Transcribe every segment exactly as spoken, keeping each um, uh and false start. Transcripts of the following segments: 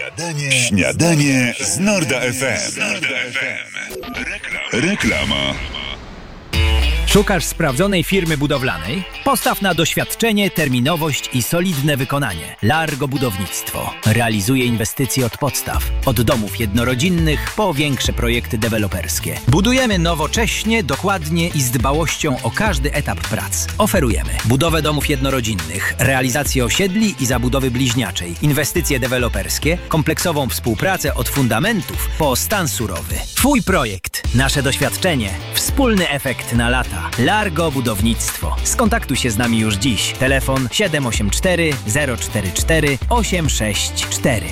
Śniadanie, śniadanie z Norda F M. Reklama. Reklama. Szukasz sprawdzonej firmy budowlanej? Postaw na doświadczenie, terminowość i solidne wykonanie. Largo Budownictwo realizuje inwestycje od podstaw. Od domów jednorodzinnych po większe projekty deweloperskie. Budujemy nowocześnie, dokładnie i z dbałością o każdy etap prac. Oferujemy budowę domów jednorodzinnych, realizację osiedli i zabudowy bliźniaczej, inwestycje deweloperskie, kompleksową współpracę od fundamentów po stan surowy. Twój projekt, nasze doświadczenie, wspólny efekt na lata. Largo Budownictwo. Skontaktuj się z nami już dziś. Telefon siedem osiem cztery zero cztery cztery osiem sześć cztery.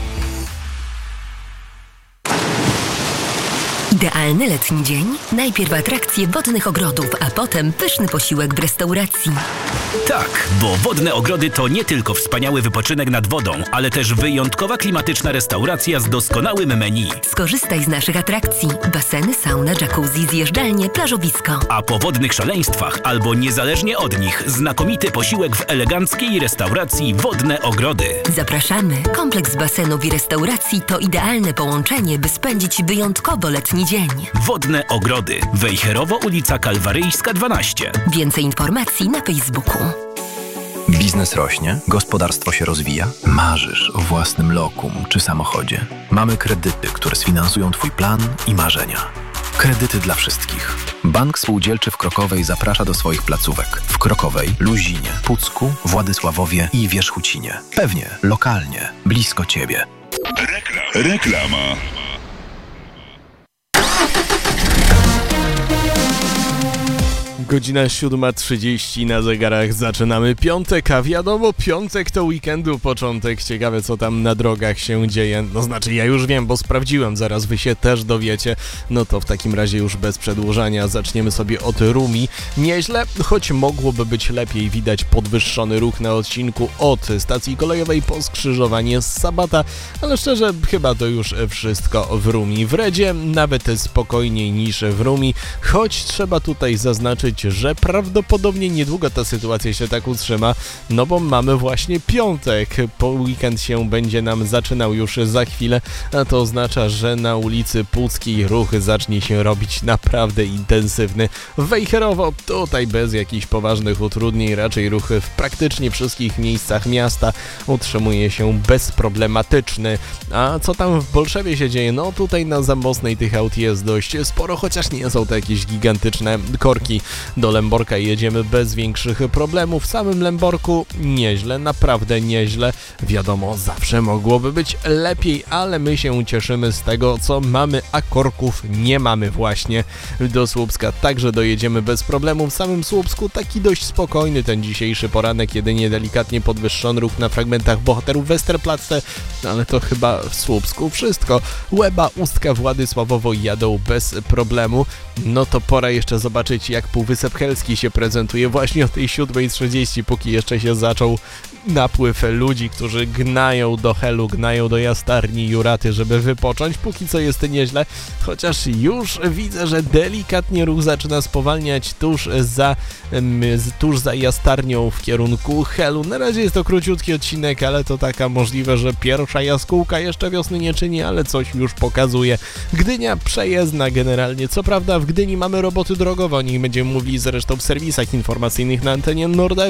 Idealny letni dzień? Najpierw atrakcje wodnych ogrodów, a potem pyszny posiłek w restauracji. Tak, bo Wodne Ogrody to nie tylko wspaniały wypoczynek nad wodą, ale też wyjątkowa klimatyczna restauracja z doskonałym menu. Skorzystaj z naszych atrakcji. Baseny, sauna, jacuzzi, zjeżdżalnie, plażowisko. A po wodnych szaleństwach albo niezależnie od nich znakomity posiłek w eleganckiej restauracji Wodne Ogrody. Zapraszamy. Kompleks basenów i restauracji to idealne połączenie, by spędzić wyjątkowo letni dzień. Wodne Ogrody. Wejherowo, ulica Kalwaryjska dwanaście. Więcej informacji na Facebooku. Biznes rośnie, gospodarstwo się rozwija, marzysz o własnym lokum czy samochodzie. Mamy kredyty, które sfinansują Twój plan i marzenia. Kredyty dla wszystkich. Bank Spółdzielczy w Krokowej zaprasza do swoich placówek. W Krokowej, Luzinie, Pucku, Władysławowie i Wierzchucinie. Pewnie, lokalnie, blisko Ciebie. Reklam. Reklama. Godzina siódma trzydzieści na zegarach, zaczynamy piątek, a wiadomo, piątek to weekendu początek. Ciekawe, co tam na drogach się dzieje. No znaczy, ja już wiem, bo sprawdziłem, zaraz wy się też dowiecie. No to w takim razie już bez przedłużania zaczniemy sobie od Rumi. Nieźle, choć mogłoby być lepiej. Widać podwyższony ruch na odcinku od stacji kolejowej po skrzyżowanie z Sabata, ale szczerze, chyba to już wszystko w Rumi. W Redzie nawet spokojniej niż w Rumi, choć trzeba tutaj zaznaczyć, że prawdopodobnie niedługo ta sytuacja się tak utrzyma, no bo mamy właśnie piątek. Po weekend się będzie nam zaczynał już za chwilę, a to oznacza, że na ulicy Puckiej ruch zacznie się robić naprawdę intensywny. Wejherowo tutaj bez jakichś poważnych utrudnień, raczej ruch w praktycznie wszystkich miejscach miasta utrzymuje się bezproblematyczny. A co tam w Bolszewie się dzieje? No tutaj na Zamosnej tych aut jest dość sporo, chociaż nie są to jakieś gigantyczne korki. Do Lęborka jedziemy bez większych problemów. W samym Lęborku nieźle, naprawdę nieźle. Wiadomo, zawsze mogłoby być lepiej, ale my się cieszymy z tego, co mamy, a korków nie mamy właśnie. Do Słupska także dojedziemy bez problemu. W samym Słupsku taki dość spokojny ten dzisiejszy poranek, jedynie delikatnie podwyższony ruch na fragmentach bohaterów Westerplatte, ale to chyba w Słupsku wszystko. Łeba, Ustka, Władysławowo jadą bez problemu. No to pora jeszcze zobaczyć, jak Półwysep Helski się prezentuje właśnie o tej siódma trzydzieści, póki jeszcze się zaczął napływ ludzi, którzy gnają do Helu, gnają do Jastarni Juraty, żeby wypocząć. Póki co jest nieźle, chociaż już widzę, że delikatnie ruch zaczyna spowalniać tuż za, tuż za Jastarnią w kierunku Helu. Na razie jest to króciutki odcinek, ale to taka możliwe, że pierwsza jaskółka jeszcze wiosny nie czyni, ale coś już pokazuje. Gdynia przejezdna generalnie. Co prawda w Gdyni mamy roboty drogowe, o nich będziemy mówili zresztą w serwisach informacyjnych na antenie Norda